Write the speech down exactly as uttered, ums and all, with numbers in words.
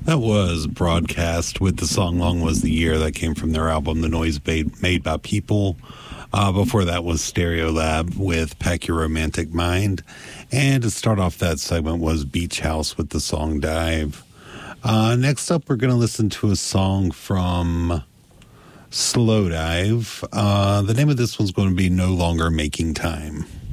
That was Broadcast with the song Long Was the Year. That came from their album The Noise Made, Made by People. Uh, before that was Stereolab with Pack Your Romantic Mind. And to start off that segment was Beach House with the song Dive. Uh, next up, we're going to listen to a song from Slowdive. Uh, the name of this one's going to be No Longer Making Time.